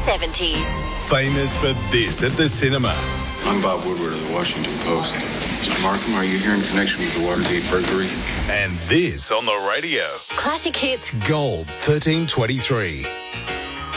70s. Famous for this at the cinema. I'm Bob Woodward of the Washington Post. Mr. Markham, are you here in connection with the Watergate burglary? And this on the radio. Classic hits. Gold 1323.